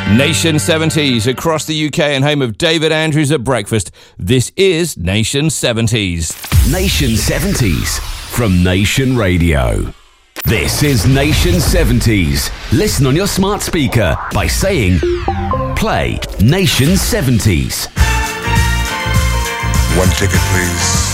Nation 70s across the UK and home of David Andrews at breakfast. This is Nation 70s. Nation 70s from Nation Radio. This is Nation 70s. Listen on your smart speaker by saying, play Nation 70s. One ticket, please.